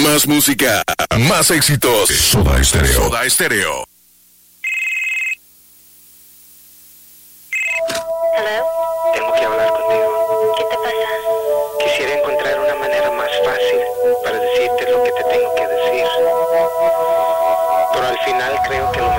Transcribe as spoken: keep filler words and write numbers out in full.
Más música, más éxitos. Soda Stereo. Soda Stereo. Hello. Tengo que hablar contigo. ¿Qué te pasa? Quisiera encontrar una manera más fácil para decirte lo que te tengo que decir. Pero al final creo que lo